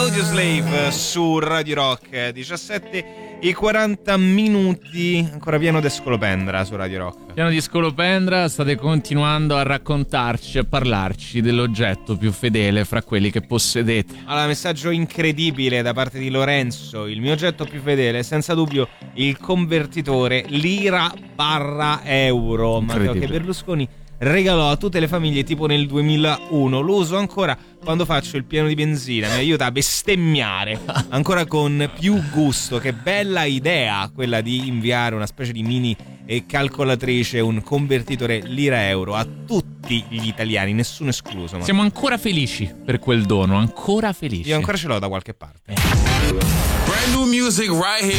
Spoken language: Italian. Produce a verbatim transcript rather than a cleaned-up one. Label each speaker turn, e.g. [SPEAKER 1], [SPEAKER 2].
[SPEAKER 1] Audioslave su Radio Rock, diciassette e quaranta minuti, ancora pieno di scolopendra su Radio Rock.
[SPEAKER 2] Pieno di scolopendra, state continuando a raccontarci, a parlarci dell'oggetto più fedele fra quelli che possedete.
[SPEAKER 1] Allora, messaggio incredibile da parte di Lorenzo. Il mio oggetto più fedele è senza dubbio il convertitore lira barra euro, Matteo, che Berlusconi regalò a tutte le famiglie tipo nel duemilauno. Lo uso ancora quando faccio il pieno di benzina, mi aiuta a bestemmiare ancora con più gusto. Che bella idea quella di inviare una specie di mini calcolatrice, un convertitore lira-euro a tutti gli italiani, nessuno escluso. Ma
[SPEAKER 2] siamo ancora felici per quel dono, ancora felici.
[SPEAKER 1] Io ancora ce l'ho da qualche parte.
[SPEAKER 3] Brand new music right here.